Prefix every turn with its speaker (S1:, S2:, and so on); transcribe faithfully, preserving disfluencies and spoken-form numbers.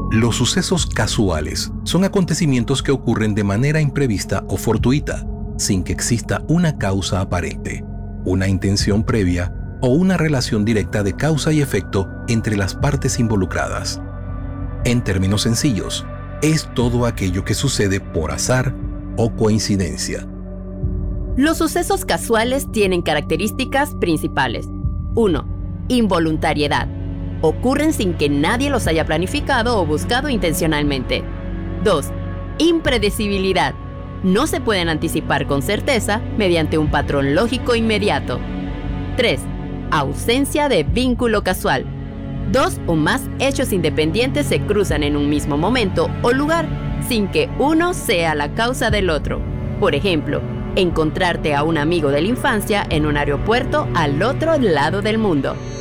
S1: Los sucesos casuales son acontecimientos que ocurren de manera imprevista o fortuita, sin que exista una causa aparente, una intención previa o una relación directa de causa y efecto entre las partes involucradas. En términos sencillos, es todo aquello que sucede por azar o coincidencia.
S2: Los sucesos casuales tienen características principales. uno. Involuntariedad. Ocurren sin que nadie los haya planificado o buscado intencionalmente. dos. Impredecibilidad. No se pueden anticipar con certeza mediante un patrón lógico inmediato. tres. Ausencia de vínculo casual. Dos o más hechos independientes se cruzan en un mismo momento o lugar, sin que uno sea la causa del otro. Por ejemplo, encontrarte a un amigo de la infancia en un aeropuerto al otro lado del mundo.